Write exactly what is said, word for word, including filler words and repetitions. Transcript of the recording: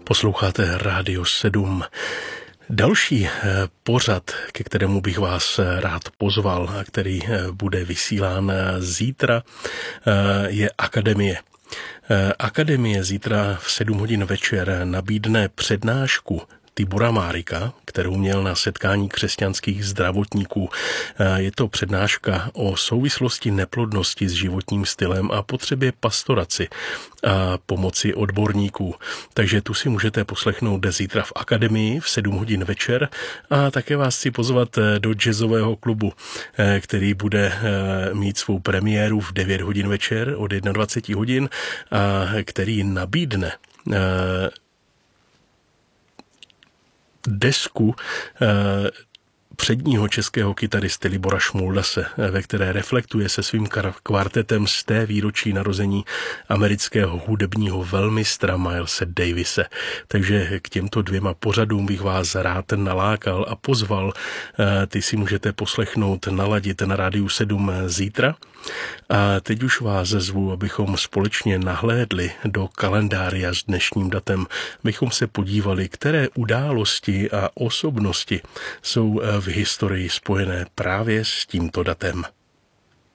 Posloucháte Rádio sedm. Další pořad, ke kterému bych vás rád pozval a který bude vysílán zítra, je Akademie. Akademie zítra v sedm hodin večer nabídne přednášku Tibora Márika, kterou měl na setkání křesťanských zdravotníků. Je to přednáška o souvislosti neplodnosti s životním stylem a potřebě pastoraci a pomoci odborníků. Takže tu si můžete poslechnout zítra v Akademii v sedm hodin večer a také vás chci pozvat do jazzového klubu, který bude mít svou premiéru v devět hodin večer od dvacet jedna hodin a který nabídne desku předního českého kytaristy Libora Šmuldase, ve které reflektuje se svým kvartetem z té výročí narození amerického hudebního velmistra Milese Davise. Takže k těmto dvěma pořadům bych vás rád nalákal a pozval. Ty si můžete poslechnout, naladit na Rádiu sedm zítra. A teď už vás zvu, abychom společně nahlédli do kalendária s dnešním datem, abychom se podívali, které události a osobnosti jsou v historii spojené právě s tímto datem.